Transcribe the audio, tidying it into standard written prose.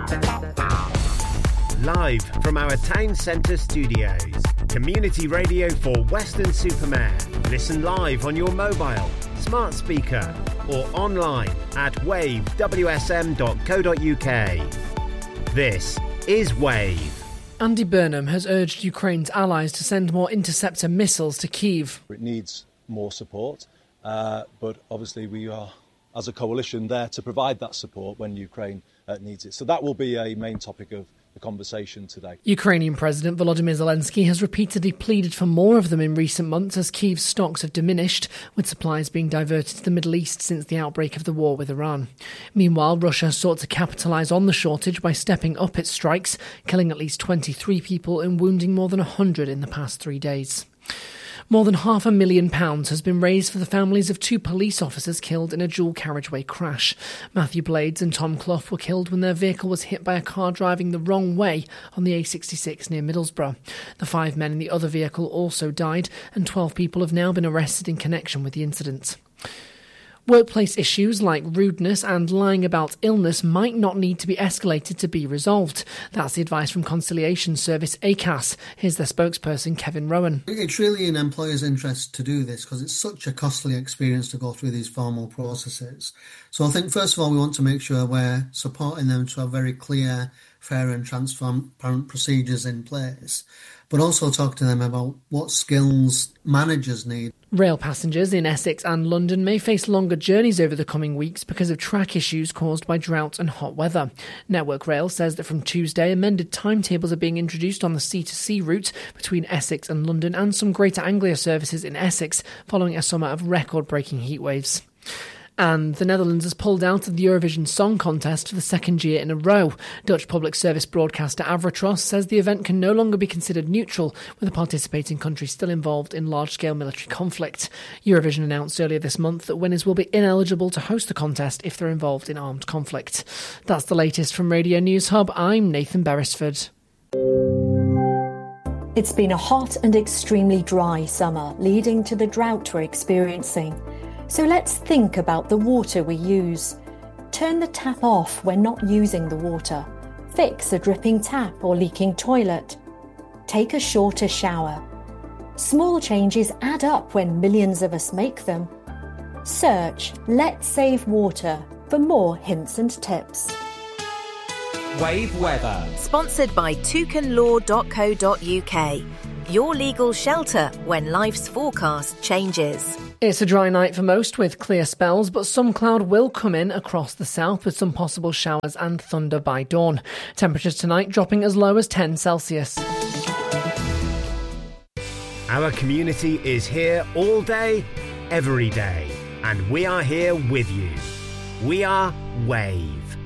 Live from our town centre studios, community radio for Weston-super-Mare. Listen live on your mobile, smart speaker or online at wavewsm.co.uk. This is Wave. Andy Burnham has urged Ukraine's allies to send more interceptor missiles to Kyiv. It needs more support, but obviously we are, as a coalition, there to provide that support when Ukraine needs it. So that will be a main topic of the conversation today. Ukrainian President Volodymyr Zelensky has repeatedly pleaded for more of them in recent months as Kyiv's stocks have diminished, with supplies being diverted to the Middle East since the outbreak of the war with Iran. Meanwhile, Russia sought to capitalise on the shortage by stepping up its strikes, killing at least 23 people and wounding more than 100 in the past 3 days. More than £500,000 has been raised for the families of 2 police officers killed in a dual carriageway crash. Matthew Blades and Tom Clough were killed when their vehicle was hit by a car driving the wrong way on the A66 near Middlesbrough. The 5 men in the other vehicle also died, and 12 people have now been arrested in connection with the incident. Workplace issues like rudeness and lying about illness might not need to be escalated to be resolved. That's the advice from conciliation service ACAS. Here's their spokesperson, Kevin Rowan. It's really in employers' interest to do this because it's such a costly experience to go through these formal processes. So I think, first of all, we want to make sure we're supporting them to have very clear, fair and transparent procedures in place, but also talk to them about what skills managers need. Rail passengers in Essex and London may face longer journeys over the coming weeks because of track issues caused by drought and hot weather. Network Rail says that from Tuesday, amended timetables are being introduced on the C2C route between Essex and London and some Greater Anglia services in Essex following a summer of record-breaking heatwaves. And the Netherlands has pulled out of the Eurovision Song Contest for the second year in a row. Dutch public service broadcaster Avrotros says the event can no longer be considered neutral, with the participating country still involved in large-scale military conflict. Eurovision announced earlier this month that winners will be ineligible to host the contest if they're involved in armed conflict. That's the latest from Radio News Hub. I'm Nathan Beresford. It's been a hot and extremely dry summer, leading to the drought we're experiencing. So let's think about the water we use. Turn the tap off when not using the water. Fix a dripping tap or leaking toilet. Take a shorter shower. Small changes add up when millions of us make them. Search Let's Save Water for more hints and tips. Wave Weather. Sponsored by toucanlaw.co.uk. Your legal shelter when life's forecast changes. It's a dry night for most with clear spells, but some cloud will come in across the south with some possible showers and thunder by dawn. Temperatures tonight dropping as low as 10 Celsius. Our community is here all day, every day, and we are here with you. We are Wave.